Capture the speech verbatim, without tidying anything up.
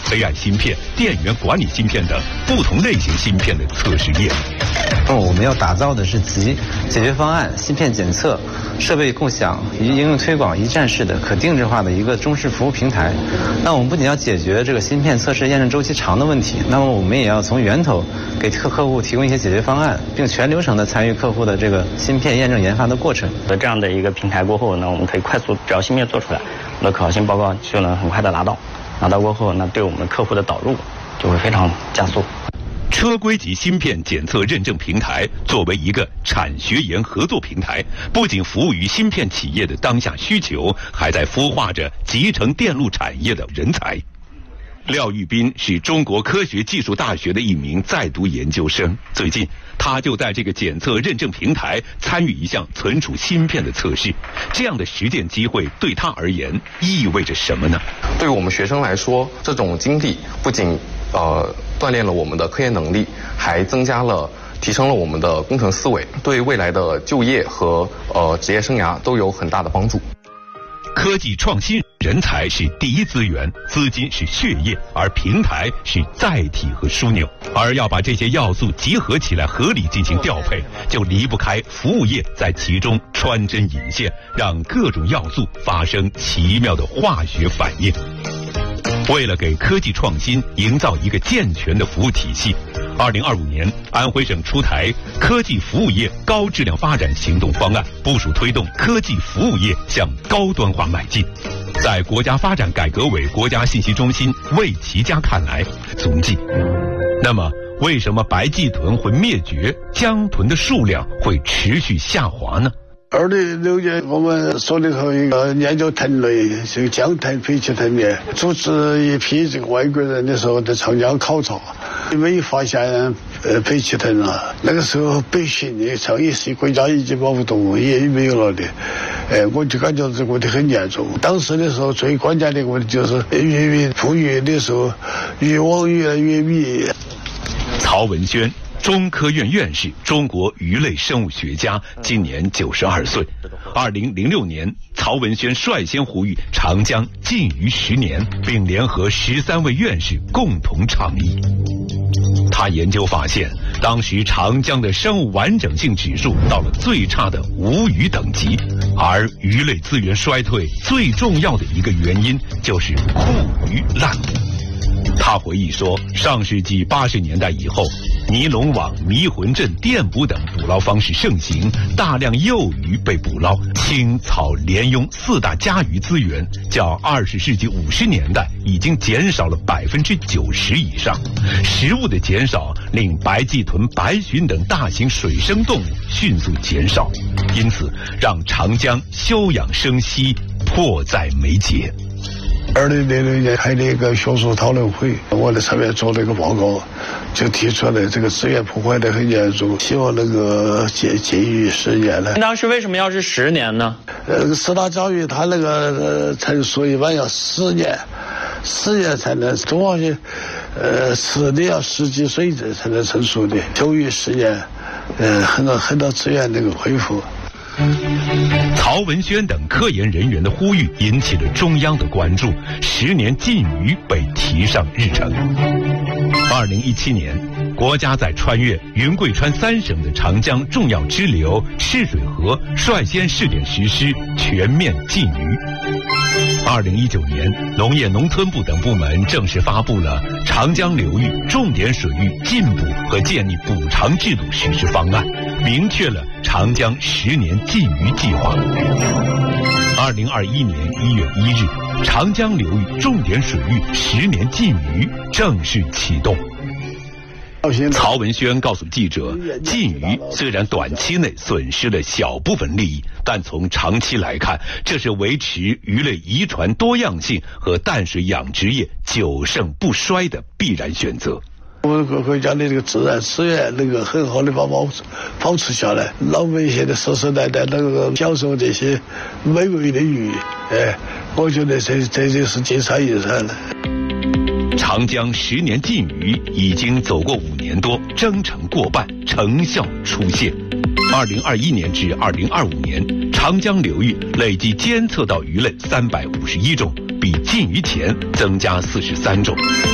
飞爱芯片、电源管理芯片等不同类型芯片的测试业务。 那我们要打造的是集解决方案、芯片检测、设备共享以及应用推广一站式的可定制化的一个中式服务平台。那我们不仅要解决这个芯片测试验证周期长的问题，那么我们也要从源头给客客户提供一些解决方案，并全流程的参与客户的这个芯片验证研发的过程。 这样的一个平台过后呢，我们可以快速，只要芯片做出来，我们的可靠性报告就能很快的拿到。拿到过后，那对我们客户的导入就会非常加速。 车规级芯片检测认证平台作为一个产学研合作平台，不仅服务于芯片企业的当下需求，还在孵化着集成电路产业的人才。廖玉斌是中国科学技术大学的一名在读研究生，最近他就在这个检测认证平台参与一项存储芯片的测试。这样的实践机会对他而言意味着什么呢？ 对于我们学生来说，这种经历不仅呃锻炼了我们的科研能力，还增加了提升了我们的工程思维，对未来的就业和呃职业生涯都有很大的帮助。 科技创新人才是第一资源，资金是血液，而平台是载体和枢纽。而要把这些要素集合起来，合理进行调配，就离不开服务业在其中穿针引线，让各种要素发生奇妙的化学反应。为了给科技创新营造一个健全的服务体系，二零二五年，安徽省出台科技服务业高质量发展行动方案，部署推动科技服务业向高端化迈进。在国家发展改革委国家信息中心魏其佳看来，踪迹。那么，为什么白鳍豚会灭绝，江豚的数量会持续下滑呢？ 二零一六年，我们所里头一个研究团队，这个江豚、北鳍豚面，组织一批这个外国人的时候在长江考察，没发现呃北鳍豚啊。那个时候北巡的成也是国家一级保护动物，也没有了的。哎，我就感觉这个问题很严重。当时的时候，最关键的一个问题就是渔民捕鱼的时候，渔网越来越密。 曹文轩，中科院院士，中国鱼类生物学家，今年九十二岁。二零零六年，曹文轩率先呼吁长江禁渔十年，并联合十三位院士共同倡议。他研究发现，当时长江的生物完整性指数到了最差的无鱼等级，而鱼类资源衰退最重要的一个原因就是库鱼滥捕。他回忆说，上世纪八十年代以后，尼龙网、迷魂阵、电捕等捕捞方式盛行，大量幼鱼被捕捞，青草鲢鳙四大家鱼资源较二十世纪五十年代已经减少了百分之九十以上。食物的减少令白鳍豚、白鲟等大型水生动物迅速减少，因此让长江休养生息迫在眉睫。 二零零六年开了一个学术讨论会，我在上面做了一个报告，就提出来这个资源破坏的很严重，希望能够禁禁渔十年了。 当时为什么要是十年呢？ 呃，四大家鱼它那个呃成熟一般要十年，十年才能中华鱼，呃，吃的要十几岁才能成熟的，休渔十年，呃，很多很多资源能够恢复。 曹文轩等科研人员的呼吁引起了中央的关注，十年禁渔被提上日程。二零一七年，国家在穿越云贵川三省的长江重要支流赤水河，率先试点实施全面禁渔。二零一九年，农业农村部等部门正式发布了长江流域重点水域禁捕和建立补偿制度实施方案，明确了长江十年禁渔计划。二零二一年一月一日，长江流域重点水域十年禁渔正式启动。曹文轩告诉记者，禁渔虽然短期内损失了小部分利益，但从长期来看，这是维持鱼类遗传多样性和淡水养殖业久盛不衰的必然选择。 我们国家的这个自然资源能够很好的把保保持下来，老百姓的世世代代能够享受这些美味的鱼，哎，我觉得这这就是金山银山了。 长江十年禁渔已经走过五年多，征程过半，成效出现。二零二一年至二零二五年，长江流域累计监测到鱼类三百五十一种，比禁渔前增加四十三种。